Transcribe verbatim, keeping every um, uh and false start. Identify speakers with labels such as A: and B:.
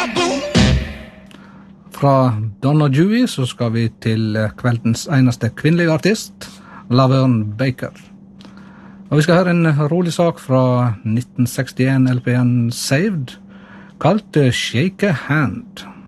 A: Fra Donna Dewey så skal vi til kveldens eneste kvinnelige artist, Laverne Baker. Og vi skal høre en rolig sak fra nitten sekstien L P-en Saved, kalt Shake a Hand.